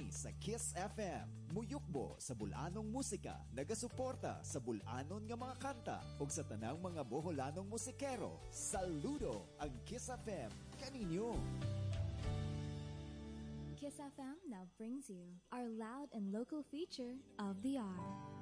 kini sa Kiss FM. Muyukbo sa bulanong musika, nagasuporta sa bulanon nga mga kanta ug sa tanang mga Boholanong musikero. Saludo ang Kiss FM kaninyo. Kiss FM now brings you our loud and local feature of the hour.